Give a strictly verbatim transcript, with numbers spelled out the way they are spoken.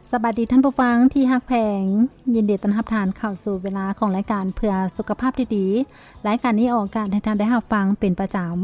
สวัสดีท่านผู้ฟังที่ฮักแพงยินดีต้อนรับทานเข้าสู่เวลาของรายการเพื่อสุขภาพที่ดีรายการนี้ออกอากาศให้ท่านได้รับฟังเป็นประจ